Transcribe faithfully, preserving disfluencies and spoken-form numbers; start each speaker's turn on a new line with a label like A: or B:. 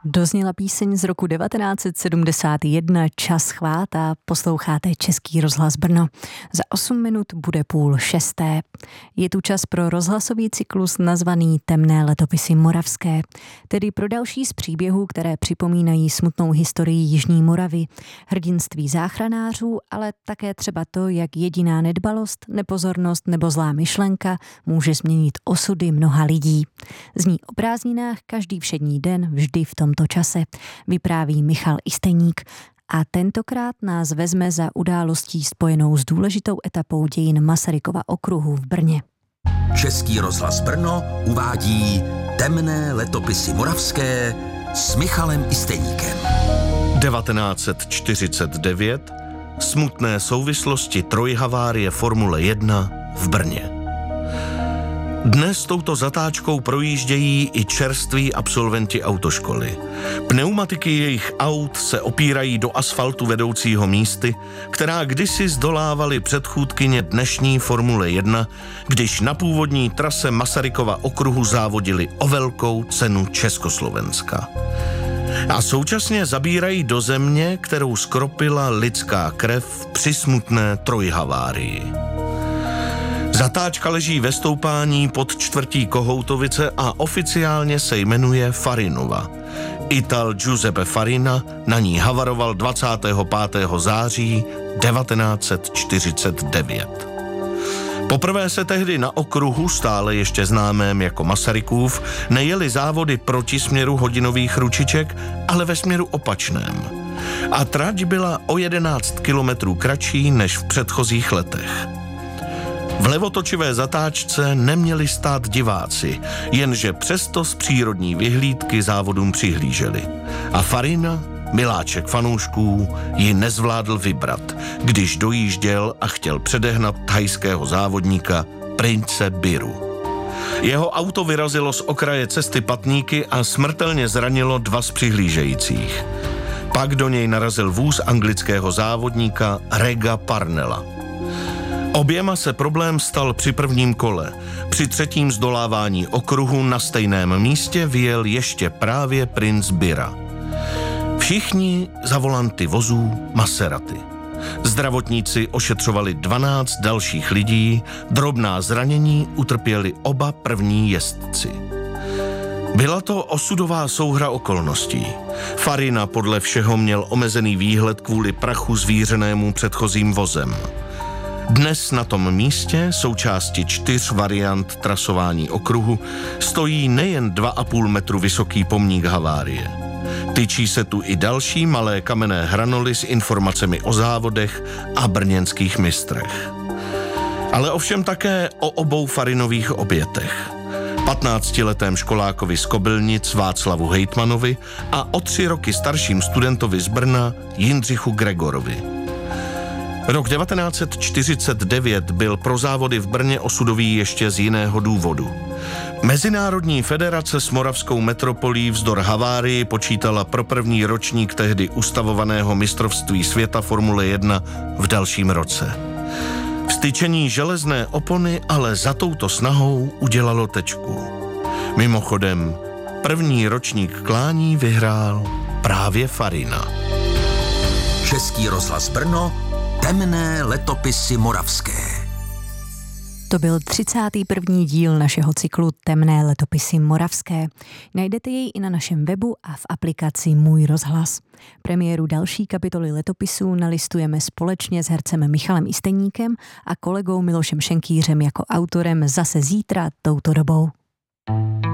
A: Dozněla píseň z roku devatenáct set sedmdesát jedna Čas chvát a posloucháte Český rozhlas Brno. Za osm minut bude půl šesté. Je tu čas pro rozhlasový cyklus nazvaný Temné letopisy moravské, tedy pro další z příběhů, které připomínají smutnou historii Jižní Moravy, hrdinství záchranářů, ale také třeba to, jak jediná nedbalost, nepozornost nebo zlá myšlenka může změnit osudy mnoha lidí. Zní o prázdninách každý všední den, vždy v tomto čase, vypráví Michal Isteník a tentokrát nás vezme za událostí spojenou s důležitou etapou dějin Masarykova okruhu v Brně.
B: Český rozhlas Brno uvádí Temné letopisy moravské s Michalem Isteníkem.
C: devatenáct set čtyřicet devět. Smutné souvislosti trojhavárie Formule jedna v Brně. Dnes touto zatáčkou projíždějí i čerství absolventi autoškoly. Pneumatiky jejich aut se opírají do asfaltu vedoucího místy, která kdysi zdolávaly předchůdkyně dnešní Formule jedna, když na původní trase Masarykova okruhu závodili o velkou cenu Československa. A současně zabírají do země, kterou skropila lidská krev při smutné trojhavárii. Zatáčka leží ve stoupání pod čtvrtí Kohoutovice a oficiálně se jmenuje Farinova. Ital Giuseppe Farina na ní havaroval dvacátého pátého září devatenáct set čtyřicet devět. Poprvé se tehdy na okruhu, stále ještě známém jako Masarykův, nejeli závody proti směru hodinových ručiček, ale ve směru opačném. A trať byla o jedenáct kilometrů kratší než v předchozích letech. V levotočivé zatáčce neměli stát diváci, jenže přesto z přírodní vyhlídky závodům přihlíželi. A Farina, miláček fanoušků, ji nezvládl vybrat, když dojížděl a chtěl předehnat thajského závodníka Prince Biru. Jeho auto vyrazilo z okraje cesty patníky a smrtelně zranilo dva z přihlížejících. Pak do něj narazil vůz anglického závodníka Rega Parnella. Oběma se problém stal při prvním kole. Při třetím zdolávání okruhu na stejném místě vyjel ještě právě princ Bira. Všichni za volanty vozů Maserati. Zdravotníci ošetřovali dvanáct dalších lidí, drobná zranění utrpěli oba první jezdci. Byla to osudová souhra okolností. Farina podle všeho měl omezený výhled kvůli prachu zvířenému předchozím vozem. Dnes na tom místě, součásti čtyř variant trasování okruhu, stojí nejen dva a půl metru vysoký pomník havárie. Tyčí se tu i další malé kamenné hranoly s informacemi o závodech a brněnských mistrech. Ale ovšem také o obou Farinových obětech. patnáctiletém školákovi z Kobylnic Václavu Hejtmanovi a o tři roky starším studentovi z Brna Jindřichu Gregorovi. Rok devatenáct set čtyřicet devět byl pro závody v Brně osudový ještě z jiného důvodu. Mezinárodní federace s moravskou metropolí vzdor havárii počítala pro první ročník tehdy ustavovaného mistrovství světa Formule jedna v dalším roce. Vstyčení železné opony ale za touto snahou udělalo tečku. Mimochodem, první ročník klání vyhrál právě Farina.
B: Český rozhlas Brno, Temné letopisy moravské.
A: To byl třicátý první díl našeho cyklu Temné letopisy moravské. Najdete jej i na našem webu a v aplikaci Můj rozhlas. Premiéru další kapitoly letopisů nalistujeme společně s hercem Michalem Isteníkem a kolegou Milošem Šenkýřem jako autorem zase zítra touto dobou.